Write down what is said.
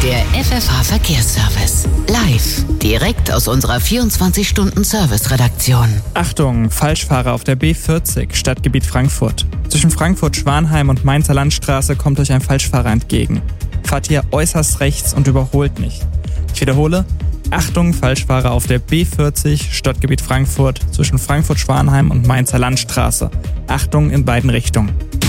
Der FFH-Verkehrsservice. Live. Direkt aus unserer 24-Stunden-Service-Redaktion. Achtung, Falschfahrer auf der B40, Stadtgebiet Frankfurt. Zwischen Frankfurt-Schwanheim und Mainzer Landstraße kommt euch ein Falschfahrer entgegen. Fahrt hier äußerst rechts und überholt nicht. Ich wiederhole, Achtung, Falschfahrer auf der B40, Stadtgebiet Frankfurt, zwischen Frankfurt-Schwanheim und Mainzer Landstraße. Achtung in beiden Richtungen.